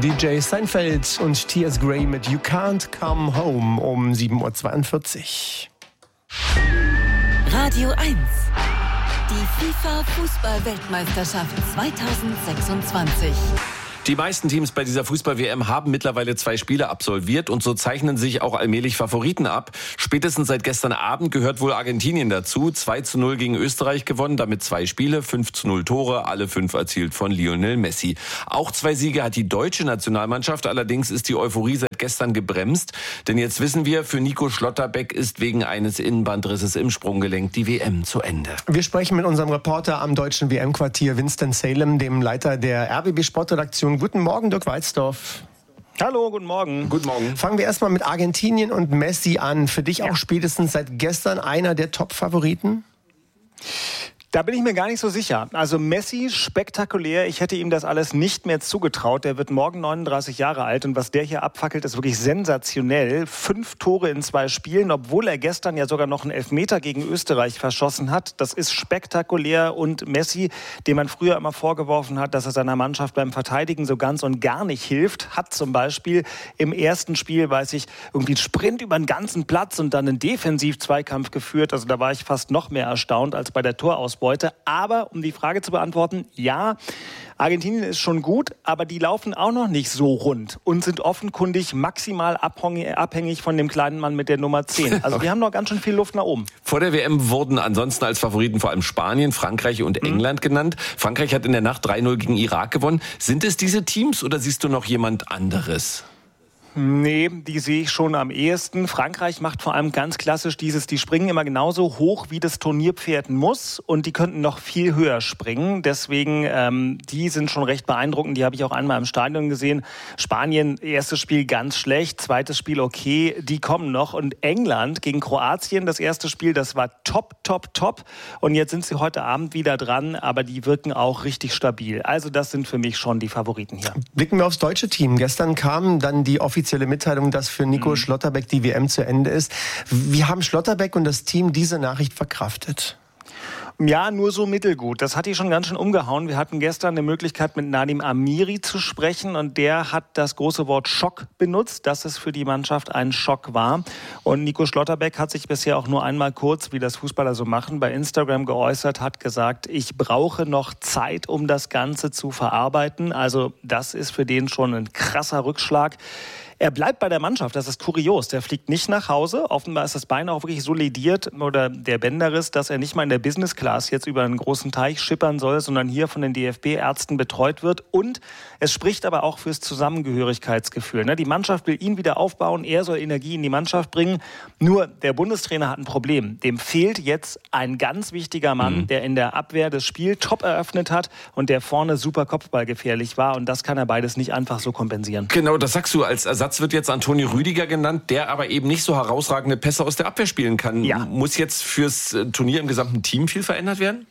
DJ Seinfeld und T.S. Gray mit You Can't Come Home um 7.42 Uhr. Radio 1. Die FIFA-Fußball-Weltmeisterschaft 2026. Die meisten Teams bei dieser Fußball-WM haben mittlerweile 2 Spiele absolviert und so zeichnen sich auch allmählich Favoriten ab. Spätestens seit gestern Abend gehört wohl Argentinien dazu. 2:0 gegen Österreich gewonnen, damit 2 Spiele, 5:0 Tore, alle 5 erzielt von Lionel Messi. Auch 2 Siege hat die deutsche Nationalmannschaft, allerdings ist die Euphorie seit gestern gebremst. Denn jetzt wissen wir, für Nico Schlotterbeck ist wegen eines Innenbandrisses im Sprunggelenk die WM zu Ende. Wir sprechen mit unserem Reporter am deutschen WM-Quartier, Winston Salem, dem Leiter der RBB-Sportredaktion. Guten Morgen, Dirk Walzdorf. Hallo, guten Morgen. Guten Morgen. Fangen wir erstmal mit Argentinien und Messi an. Für dich auch spätestens seit gestern einer der Top-Favoriten? Da bin ich mir gar nicht so sicher. Also Messi, spektakulär. Ich hätte ihm das alles nicht mehr zugetraut. Der wird morgen 39 Jahre alt. Und was der hier abfackelt, ist wirklich sensationell. 5 Tore in 2 Spielen, obwohl er gestern ja sogar noch einen Elfmeter gegen Österreich verschossen hat. Das ist spektakulär. Und Messi, dem man früher immer vorgeworfen hat, dass er seiner Mannschaft beim Verteidigen so ganz und gar nicht hilft, hat zum Beispiel im ersten Spiel, weiß ich, irgendwie einen Sprint über den ganzen Platz und dann einen Defensiv-Zweikampf geführt. Also da war ich fast noch mehr erstaunt als bei der Torausbeute. Aber um die Frage zu beantworten, ja, Argentinien ist schon gut, aber die laufen auch noch nicht so rund und sind offenkundig maximal abhängig von dem kleinen Mann mit der Nummer 10. Also die haben noch ganz schön viel Luft nach oben. Vor der WM wurden ansonsten als Favoriten vor allem Spanien, Frankreich und England genannt. Frankreich hat in der Nacht 3:0 gegen Irak gewonnen. Sind es diese Teams oder siehst du noch jemand anderes? Nee, die sehe ich schon am ehesten. Frankreich macht vor allem ganz klassisch die springen immer genauso hoch, wie das Turnierpferd muss und die könnten noch viel höher springen. Deswegen, die sind schon recht beeindruckend. Die habe ich auch einmal im Stadion gesehen. Spanien, erstes Spiel ganz schlecht, zweites Spiel okay, die kommen noch. Und England gegen Kroatien, das erste Spiel, das war top. Und jetzt sind sie heute Abend wieder dran, aber die wirken auch richtig stabil. Also das sind für mich schon die Favoriten hier. Blicken wir aufs deutsche Team. Gestern kam dann die offizielle Mitteilung, dass für Nico Schlotterbeck die WM zu Ende ist. Wie haben Schlotterbeck und das Team diese Nachricht verkraftet? Ja, nur so mittelgut. Das hat die schon ganz schön umgehauen. Wir hatten gestern eine Möglichkeit, mit Nadim Amiri zu sprechen und der hat das große Wort Schock benutzt, dass es für die Mannschaft ein Schock war. Und Nico Schlotterbeck hat sich bisher auch nur einmal kurz, wie das Fußballer so machen, bei Instagram geäußert, hat gesagt, ich brauche noch Zeit, um das Ganze zu verarbeiten. Also das ist für den schon ein krasser Rückschlag. Er bleibt bei der Mannschaft, das ist kurios. Der fliegt nicht nach Hause. Offenbar ist das Bein auch wirklich so lediert oder der Bänderriss, dass er nicht mal in der Business Class jetzt über einen großen Teich schippern soll, sondern hier von den DFB-Ärzten betreut wird. Und es spricht aber auch fürs Zusammengehörigkeitsgefühl. Die Mannschaft will ihn wieder aufbauen, er soll Energie in die Mannschaft bringen. Nur der Bundestrainer hat ein Problem. Dem fehlt jetzt ein ganz wichtiger Mann, der in der Abwehr das Spiel top eröffnet hat und der vorne super kopfballgefährlich war. Und das kann er beides nicht einfach so kompensieren. Genau, das sagst du. Als Ersatz wird jetzt Antonio Rüdiger genannt, der aber eben nicht so herausragende Pässe aus der Abwehr spielen kann. Ja. Muss jetzt fürs Turnier im gesamten Team viel verändert werden?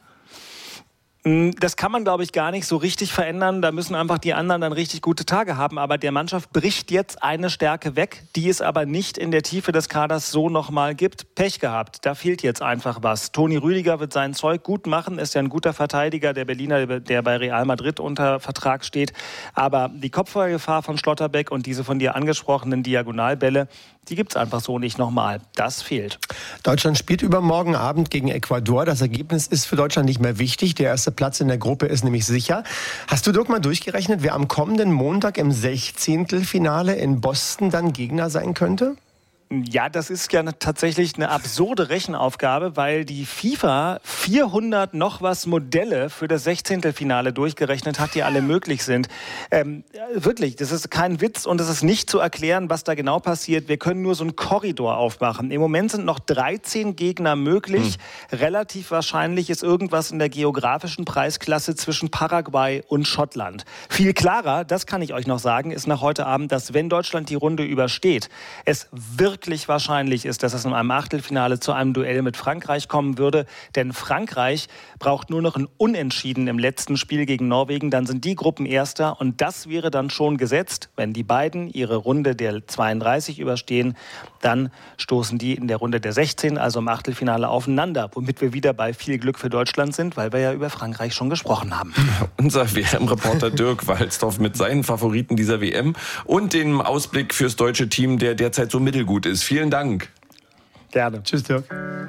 Das kann man, glaube ich, gar nicht so richtig verändern. Da müssen einfach die anderen dann richtig gute Tage haben. Aber der Mannschaft bricht jetzt eine Stärke weg, die es aber nicht in der Tiefe des Kaders so nochmal gibt. Pech gehabt. Da fehlt jetzt einfach was. Toni Rüdiger wird sein Zeug gut machen. Ist ja ein guter Verteidiger, der Berliner, der bei Real Madrid unter Vertrag steht. Aber die Kopfballgefahr von Schlotterbeck und diese von dir angesprochenen Diagonalbälle, die gibt's einfach so nicht nochmal. Das fehlt. Deutschland spielt übermorgen Abend gegen Ecuador. Das Ergebnis ist für Deutschland nicht mehr wichtig. Der erste Platz in der Gruppe ist nämlich sicher. Hast du, Dirk, mal durchgerechnet, wer am kommenden Montag im 16. Finale in Boston dann Gegner sein könnte? Ja, das ist ja tatsächlich eine absurde Rechenaufgabe, weil die FIFA 400 noch was Modelle für das 16. Finale durchgerechnet hat, die alle möglich sind. Wirklich, das ist kein Witz und es ist nicht zu erklären, was da genau passiert. Wir können nur so einen Korridor aufmachen. Im Moment sind noch 13 Gegner möglich. Relativ wahrscheinlich ist irgendwas in der geografischen Preisklasse zwischen Paraguay und Schottland. Viel klarer, das kann ich euch noch sagen, ist nach heute Abend, dass wenn Deutschland die Runde übersteht, es wirklich wirklich wahrscheinlich ist, dass es in einem Achtelfinale zu einem Duell mit Frankreich kommen würde. Denn Frankreich braucht nur noch ein Unentschieden im letzten Spiel gegen Norwegen. Dann sind die Gruppenerster und das wäre dann schon gesetzt. Wenn die beiden ihre Runde der 32 überstehen, dann stoßen die in der Runde der 16, also im Achtelfinale, aufeinander. Womit wir wieder bei viel Glück für Deutschland sind, weil wir ja über Frankreich schon gesprochen haben. Unser WM-Reporter Dirk Walzdorf mit seinen Favoriten dieser WM und dem Ausblick fürs deutsche Team, der derzeit so mittelgut ist. Vielen Dank. Gerne. Tschüss, Dirk.